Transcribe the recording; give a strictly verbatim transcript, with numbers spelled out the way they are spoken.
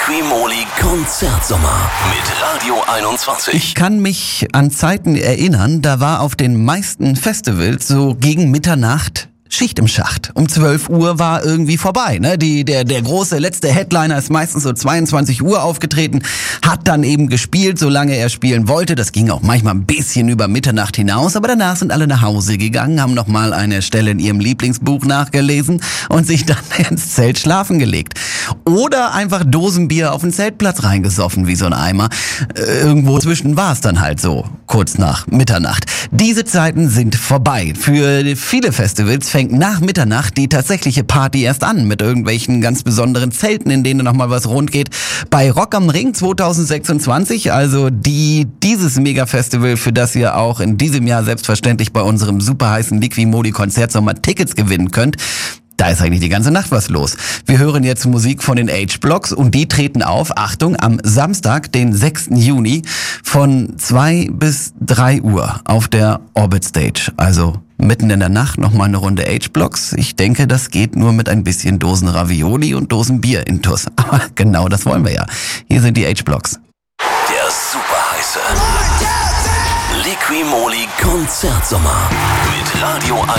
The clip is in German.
Liquimoli Konzertsommer mit Radio einundzwanzig. Ich kann mich an Zeiten erinnern, da war auf den meisten Festivals so gegen Mitternacht Schicht im Schacht. Um zwölf Uhr war irgendwie vorbei. Ne? Die, der, der große letzte Headliner ist meistens so zweiundzwanzig Uhr aufgetreten, hat dann eben gespielt, solange er spielen wollte. Das ging auch manchmal ein bisschen über Mitternacht hinaus, aber danach sind alle nach Hause gegangen, haben nochmal eine Stelle in ihrem Lieblingsbuch nachgelesen und sich dann ins Zelt schlafen gelegt. Oder einfach Dosenbier auf den Zeltplatz reingesoffen wie so ein Eimer. Äh, irgendwo zwischen war es dann halt so, kurz nach Mitternacht. Diese Zeiten sind vorbei. Für viele Festivals fängt nach Mitternacht die tatsächliche Party erst an, mit irgendwelchen ganz besonderen Zelten, in denen nochmal was rund geht. Bei Rock am Ring zwanzig sechsundzwanzig, also die dieses Mega-Festival, für das ihr auch in diesem Jahr selbstverständlich bei unserem super heißen Liquimoli Konzertsommer Tickets gewinnen könnt, da ist eigentlich die ganze Nacht was los. Wir hören jetzt Musik von den H-Blocks und die treten auf, Achtung, am Samstag, den sechsten Juni von zwei bis drei Uhr auf der Orbit Stage. Also mitten in der Nacht nochmal eine Runde H-Blocks. Ich denke, das geht nur mit ein bisschen Dosen Ravioli und Dosen Bier intus. Aber genau das wollen wir ja. Hier sind die H-Blocks. Der super heiße Liquimoli Konzertsommer mit Radio